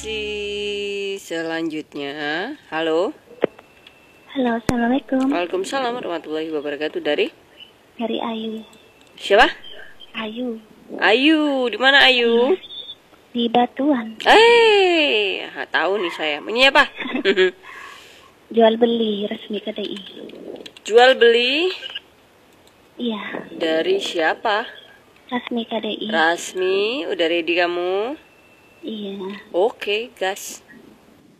Informasi selanjutnya. Halo. Halo, assalamualaikum. Waalaikumsalam warahmatullahi wabarakatuh. Dari Ayu. siapa? Ayu. Ayu. Di mana Ayu? Di Batuan. Tahu nih saya. Ini apa? Jual beli resmi KDI. Jual beli Iya, dari siapa? resmi KDI. Rasmi. Udah ready kamu? Iya. Oke, gas.